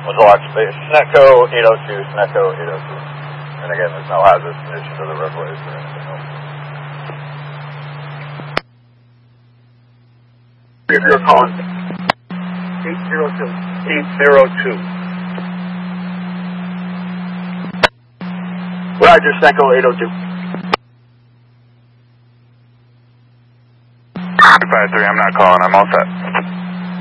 Was a lock space. Snetco 802, Snetco 802. And again, there's no hazardous condition to the roadways or anything else. If you're calling 802. 802. Roger, Snetco 802. 253, I'm not calling, I'm all set.